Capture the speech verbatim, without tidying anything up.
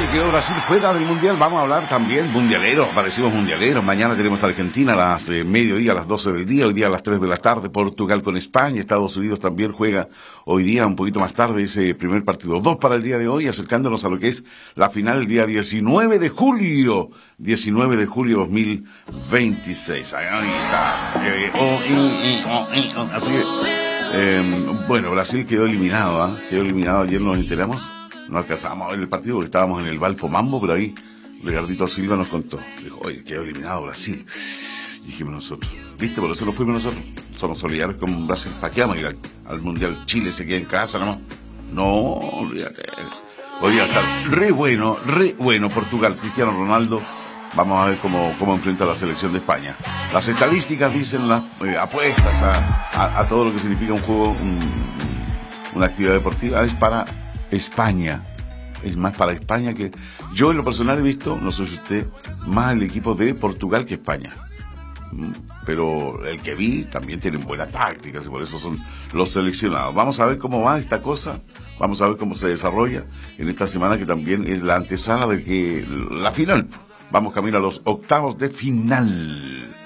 quedó Brasil fuera del Mundial. Vamos a hablar también mundialeros, aparecimos mundialeros. Mañana tenemos a Argentina a las eh, mediodía, a las doce del día. Hoy día a las tres de la tarde, Portugal con España. Estados Unidos también juega hoy día, un poquito más tarde, ese primer partido. Dos para el día de hoy, acercándonos a lo que es la final el día diecinueve de julio. diecinueve de julio dos mil veintiséis. Ahí, ahí está. Eh, oh, eh, oh, eh, oh. Así que, eh, bueno, Brasil quedó eliminado, ¿eh? Quedó eliminado, ayer nos enteramos. No alcanzamos a ver el partido porque estábamos en el Valpo Mambo, pero ahí Ricardito Silva nos contó. Dijo, oye, quedó eliminado Brasil. Y dijimos nosotros, ¿viste? Por eso lo fuimos nosotros. Somos solidarios con Brasil. ¿Para qué vamos a ir al, al Mundial? Chile se queda en casa nomás. No, olvídate. Hoy día está re bueno, re bueno Portugal. Cristiano Ronaldo. Vamos a ver cómo, cómo enfrenta la selección de España. Las estadísticas dicen las eh, apuestas a, a, a todo lo que significa un juego, un, una actividad deportiva. Es para España, es más para España que... Yo en lo personal he visto, no sé si usted, más el equipo de Portugal que España. Pero el que vi también tienen buenas tácticas y por eso son los seleccionados. Vamos a ver cómo va esta cosa, vamos a ver cómo se desarrolla en esta semana que también es la antesala de que la final. Vamos camino a los octavos de final.